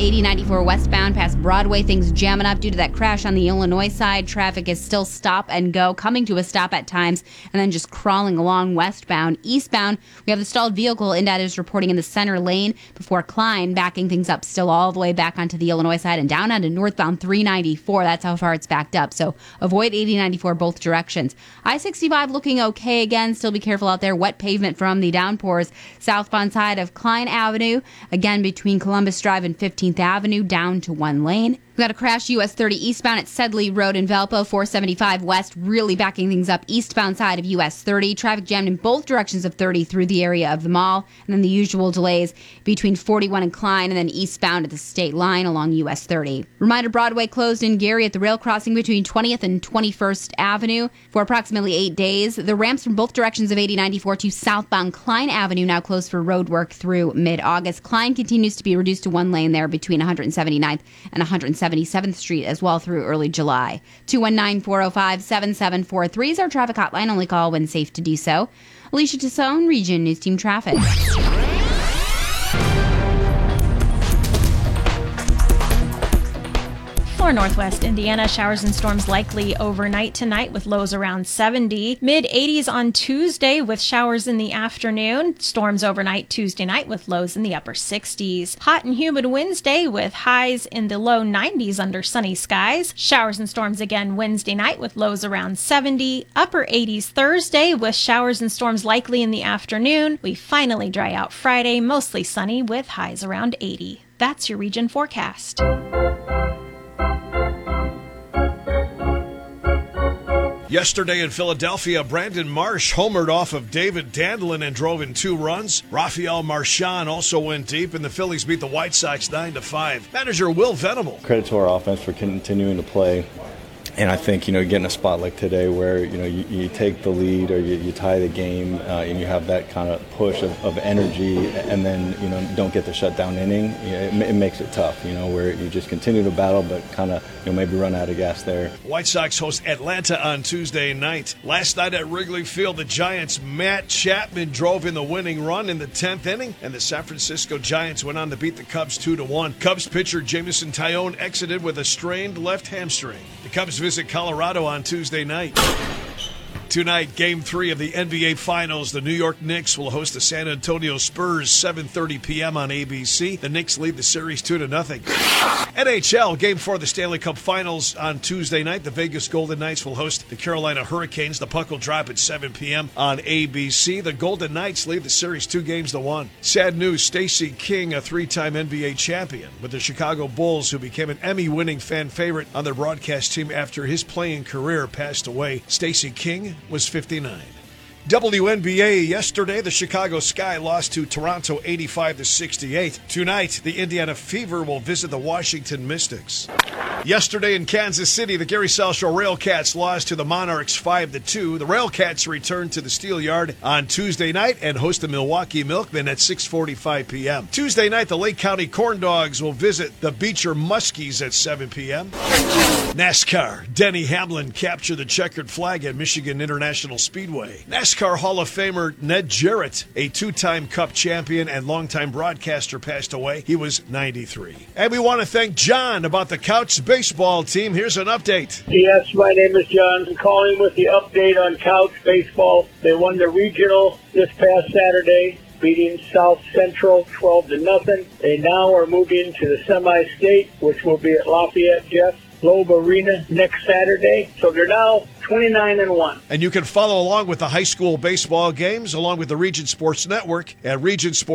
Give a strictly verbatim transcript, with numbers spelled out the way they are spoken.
eighty ninety-four westbound past Broadway. Things jamming up due to that crash on the Illinois side. Traffic is still stop and go, coming to a stop at times, and then just crawling along westbound. Eastbound, we have the stalled vehicle. N D O T is reporting in the center lane before Klein, backing things up still all the way back onto the Illinois side and down onto northbound three ninety-four. That's how far it's backed up. So avoid eighty ninety-four both directions. I sixty-five looking okay again. Still be careful out there. Wet pavement from the downpours. Southbound side of Klein Avenue, again between Columbus Drive and fifteenth Avenue, down to one lane. We got a crash U S thirty eastbound at Sedley Road in Valpo. four seventy-five west, really backing things up eastbound side of U S thirty. Traffic jammed in both directions of thirty through the area of the mall. And then the usual delays between forty-one and Klein, and then eastbound at the state line along U S thirty. Reminder, Broadway closed in Gary at the rail crossing between twentieth and twenty-first Avenue for approximately eight days. The ramps from both directions of eighty ninety-four to southbound Klein Avenue now closed for road work through mid-August. Klein continues to be reduced to one lane there between one hundred seventy-ninth and one hundred seventy-seventh Street as well through early July. two one nine, four oh five, seven seven four three is our traffic hotline. Only call when safe to do so. Alicia Tassone, Region News Team Traffic. For Northwest Indiana, showers and storms likely overnight tonight with lows around seventy. mid eighties on Tuesday with showers in the afternoon. Storms overnight Tuesday night with lows in the upper sixties. Hot and humid Wednesday with highs in the low nineties under sunny skies. Showers and storms again Wednesday night with lows around seventy. Upper eighties Thursday with showers and storms likely in the afternoon. We finally dry out Friday, mostly sunny with highs around eighty. That's your region forecast. Yesterday in Philadelphia, Brandon Marsh homered off of David Dandlin and drove in two runs. Rafael Marchand also went deep, and the Phillies beat the White Sox nine to five. Manager Will Venable. Credit to our offense for continuing to play. And I think, you know, getting a spot like today where, you know, you, you take the lead or you, you tie the game uh, and you have that kind of push of, of energy and then, you know, don't get the shutdown inning, you know, it, it makes it tough, you know, where you just continue to battle but kind of, you know, maybe run out of gas there. White Sox host Atlanta on Tuesday night. Last night at Wrigley Field, the Giants' Matt Chapman drove in the winning run in the tenth inning, and the San Francisco Giants went on to beat the Cubs two to one. Cubs pitcher Jameson Taillon exited with a strained left hamstring. The Cubs visit Colorado on Tuesday night. Tonight, Game three of the N B A Finals. The New York Knicks will host the San Antonio Spurs, seven thirty p.m. on A B C. The Knicks lead the series two to nothing. N H L, Game four of the Stanley Cup Finals on Tuesday night. The Vegas Golden Knights will host the Carolina Hurricanes. The puck will drop at seven p.m. on A B C. The Golden Knights lead the series two games to one. Sad news, Stacey King, a three-time N B A champion with the Chicago Bulls, who became an Emmy-winning fan favorite on their broadcast team after his playing career, passed away. Stacey King was fifty-nine. W N B A yesterday, the Chicago Sky lost to Toronto eighty-five to sixty-eight. Tonight, the Indiana Fever will visit the Washington Mystics. Yesterday in Kansas City, the Gary South Shore Railcats lost to the Monarchs five to two. The Railcats return to the Steel Yard on Tuesday night and host the Milwaukee Milkmen at six forty-five p.m. Tuesday night, the Lake County Corn Dogs will visit the Beecher Muskies at seven p.m. NASCAR, Denny Hamlin captured the checkered flag at Michigan International Speedway. NASCAR Hall of Famer Ned Jarrett, a two-time Cup champion and longtime broadcaster, passed away. He was ninety-three. And we want to thank John about the Couch baseball team. Here's an update. Yes, my name is John. I'm calling with the update on Couch baseball. They won the regional this past Saturday, beating South Central twelve to nothing. They now are moving to the semi-state, which will be at Lafayette Jeff Loeb Arena next Saturday. So they're now twenty-nine and one. And you can follow along with the high school baseball games along with the Region Sports Network at Region Sports.